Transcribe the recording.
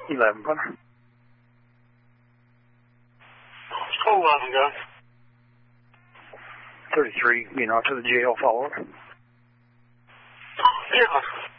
11 punter. Call 11, guys. 33, being off to the jail, follow. Yeah.